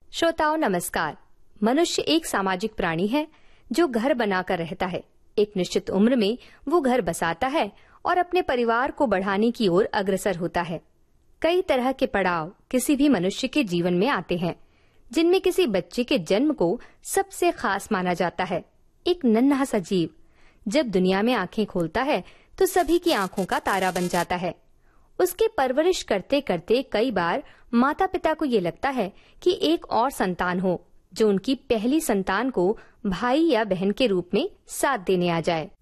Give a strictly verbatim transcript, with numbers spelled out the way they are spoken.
श्रोताओं नमस्कार। मनुष्य एक सामाजिक प्राणी है जो घर बनाकर रहता है। एक निश्चित उम्र में वो घर बसाता है और अपने परिवार को बढ़ाने की ओर अग्रसर होता है। कई तरह के पड़ाव किसी भी मनुष्य के जीवन में आते हैं, जिनमें किसी बच्चे के जन्म को सबसे खास माना जाता है। एक नन्हा सा जीव जब दुनिया में आंखें खोलता है तो सभी की आंखों का तारा बन जाता है। उसके परवरिश करते करते कई बार माता पिता को ये लगता है कि एक और संतान हो जो उनकी पहली संतान को भाई या बहन के रूप में साथ देने आ जाए।